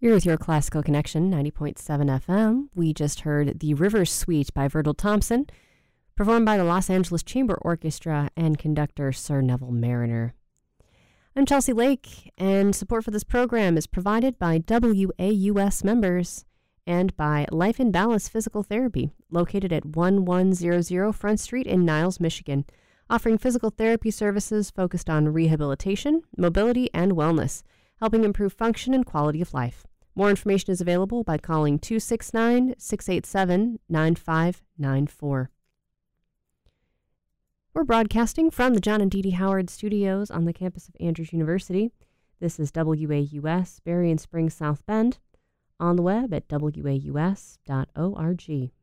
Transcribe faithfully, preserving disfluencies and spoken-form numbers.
You're with your Classical Connection, ninety point seven F M. We just heard The River Suite by Virgil Thompson, performed by the Los Angeles Chamber Orchestra and conductor Sir Neville Marriner. I'm Chelsea Lake, and support for this program is provided by W A U S members and by Life in Balance Physical Therapy, located at eleven hundred Front Street in Niles, Michigan, offering physical therapy services focused on rehabilitation, mobility, and wellness, helping improve function and quality of life. More information is available by calling two six nine, six eight seven, nine five nine four. We're broadcasting from the John and Dee Dee Howard Studios on the campus of Andrews University. This is W A U S, Berrien Springs, South Bend, on the web at W A U S dot org.